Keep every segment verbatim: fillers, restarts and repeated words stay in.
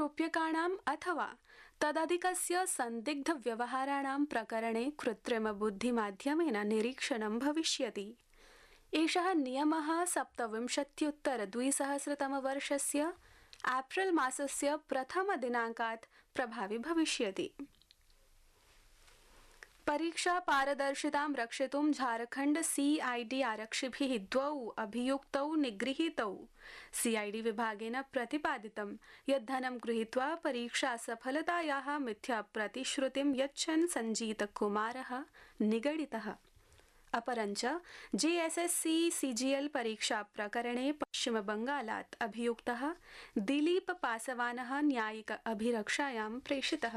रूप्यकाणाम् अथवा तदधिकस्य संदिग्धव्यवहाराणां प्रकरणे कृत्रिमबुद्धिमाध्यमेन निरीक्षणं भविष्यति। एषः नियमः सप्तविंशत्युत्तरद्विसहस्रतमवर्षस्य एप्रिल् मासस्य प्रथमदिनाङ्कात् प्रभावी भविष्यति। परीक्षा पारदर्शितां रक्षितुं झारखण्ड सीआईडी आरक्षिभिः द्वौ अभियुक्तौ निगृहीतौ। सीआईडी विभागेन प्रतिपादितं यत् धनं गृहीत्वा परीक्षा सफलतायाः मिथ्या प्रतिश्रुतिं यच्छन् सञ्जीतकुमारः निगडितः। अपरञ्च जेएसएससी सीजीएल परीक्षा प्रकरणे पश्चिमबंगालात् अभियुक्तः दिलीप पासवानः न्यायिक अभिरक्षायां प्रेषितः।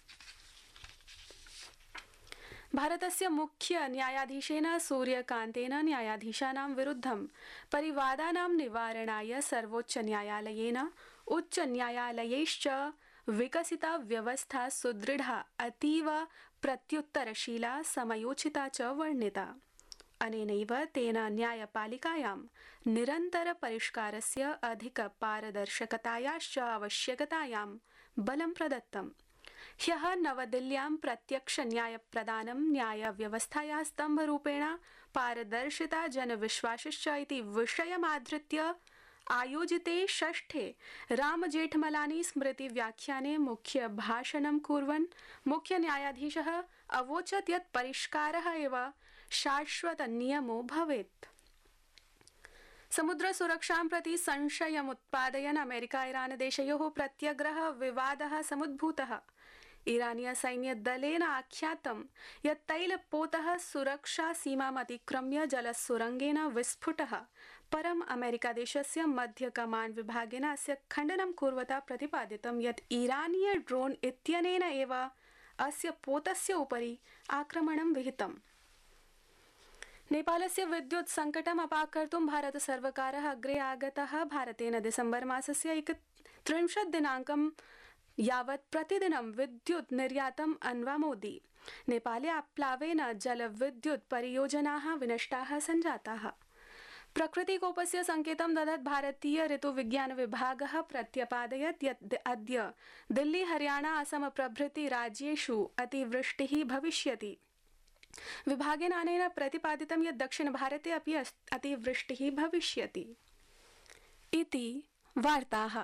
भारतस्य मुख्य न्यायाधीशेन सूर्यकान्तेन न्यायाधीशानां विरुद्धं परिवादानां निवारणाय सर्वोच्च न्यायालयेन उच्च न्यायालयैश्च विकसिता व्यवस्था सुदृढ़ा अतीव प्रत्युत्तरशीला समयोचिता च वर्णिता। अनेनैव तेन न्यायपालिकायां निरन्तर परिष्कारस्य अधिक पारदर्शकतायाश्च आवश्यकतायां बलं प्रदत्तम्। ह्यः नवदिल्ल्यां प्रत्यक्ष न्यायप्रदानं न्यायव्यवस्थायाः स्तम्भरूपेण पारदर्शिता जनविश्वासश्च इति विषयमाधृत्य आयोजिते षष्ठे रामजेठमलानी स्मृति व्याख्याने मुख्य भाषणं कुर्वन् मुख्य न्यायाधीशः अवोचत् यत् परिष्कारः एव शाश्वत नियमो भवेत्। समुद्र सुरक्षां प्रति संशयमुत्पादयन् अमेरिका ईरान देशयोः प्रत्यग्रह विवादः समुद्भूतः। ईरानीय सैन्यदलेन आख्यातं यत् तैलपोतः सुरक्षा सीमाम् अतिक्रम्य जलसुरङ्गेन विस्फुटः। परम् अमेरिकादेशस्य मध्य कमाण्ड् विभागेन अस्य खण्डनं कुर्वता प्रतिपादितं यत् ईरानीय ड्रोन् इत्यनेन एव अस्य पोतस्य उपरि आक्रमणं विहितम्। नेपालस्य विद्युत् संकटम् अपाकर्तुं भारत सर्वकारः अग्रे आगतः। भारतेन दिसम्बर मासस्य एकत्रिंशत् दिनाङ्कं यावत् प्रतिदिनं विद्युत् निर्यातम् अन्वामोदि। नेपाले आप्लावेन जलविद्युत् परियोजनाः विनष्टाः सञ्जाताः। प्रकृतिकोपस्य संकेतं ददत् भारतीय ऋतुविज्ञान विभागः प्रत्यपादयत् यत् अद्य दिल्ली हरियाणा असम प्रभृति राज्येषु अतिवृष्टिः भविष्यति। विभागेन अनेन प्रतिपादितं यत् दक्षिण भारते अपि अतिवृष्टिः भविष्यति। इति वार्ताः।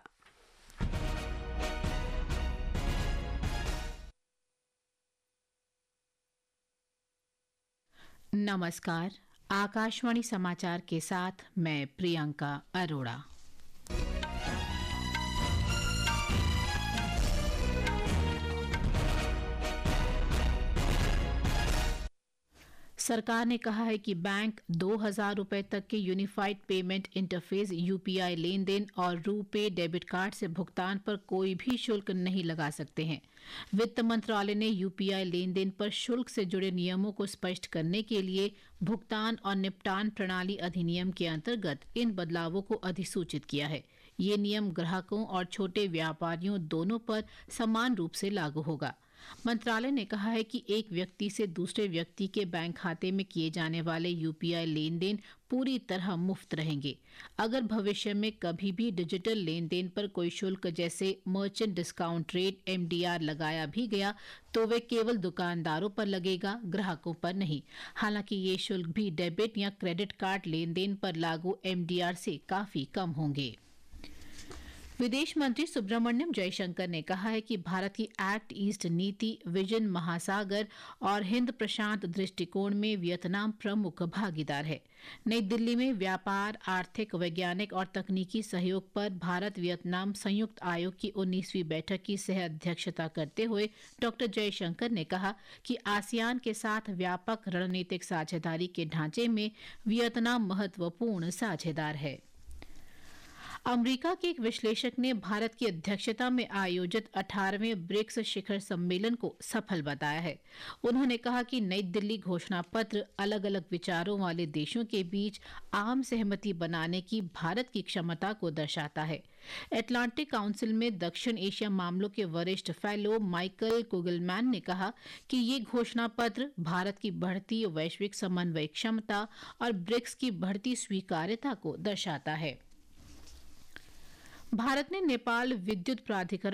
नमस्कार, आकाशवाणी समाचार के साथ मैं प्रियंका अरोड़ा। सरकार ने कहा है कि बैंक दो हज़ार रुपए तक के यूनिफाइड पेमेंट इंटरफेस यूपीआई लेन देन और रूपे डेबिट कार्ड से भुगतान पर कोई भी शुल्क नहीं लगा सकते हैं। वित्त मंत्रालय ने यूपीआई लेन देन पर शुल्क से जुड़े नियमों को स्पष्ट करने के लिए भुगतान और निपटान प्रणाली अधिनियम के अंतर्गत इन बदलावों को अधिसूचित किया है। ये नियम ग्राहकों और छोटे व्यापारियों दोनों पर समान रूप से लागू होगा। मंत्रालय ने कहा है कि एक व्यक्ति से दूसरे व्यक्ति के बैंक खाते में किए जाने वाले यूपीआई लेन देन पूरी तरह मुफ्त रहेंगे। अगर भविष्य में कभी भी डिजिटल लेन देन पर कोई शुल्क जैसे मर्चेंट डिस्काउंट रेट एमडीआर लगाया भी गया तो वे केवल दुकानदारों पर लगेगा, ग्राहकों पर नहीं। हालांकि ये शुल्क भी डेबिट या क्रेडिट कार्ड लेन देन पर लागू एमडीआर से काफी कम होंगे। विदेश मंत्री सुब्रमण्यम जयशंकर ने कहा है कि भारत की एक्ट ईस्ट नीति विजन महासागर और हिंद प्रशांत दृष्टिकोण में वियतनाम प्रमुख भागीदार है। नई दिल्ली में व्यापार, आर्थिक, वैज्ञानिक और तकनीकी सहयोग पर भारत वियतनाम संयुक्त आयोग की उन्नीसवीं बैठक की सह अध्यक्षता करते हुए डॉक्टर जयशंकर ने कहा कि आसियान के साथ व्यापक रणनीतिक साझेदारी के ढांचे में वियतनाम महत्वपूर्ण साझेदार है। अमेरिका के एक विश्लेषक ने भारत की अध्यक्षता में आयोजित अठारहवें ब्रिक्स शिखर सम्मेलन को सफल बताया है। उन्होंने कहा कि नई दिल्ली घोषणा पत्र अलग अलग विचारों वाले देशों के बीच आम सहमति बनाने की भारत की क्षमता को दर्शाता है। एटलांटिक काउंसिल में दक्षिण एशिया मामलों के वरिष्ठ फेलो माइकल कुगलमैन ने कहा कि ये घोषणा पत्र भारत की बढ़ती वैश्विक समन्वय क्षमता और ब्रिक्स की बढ़ती स्वीकार्यता को दर्शाता है। भारत ने नेपाल विद्युत प्राधिकरण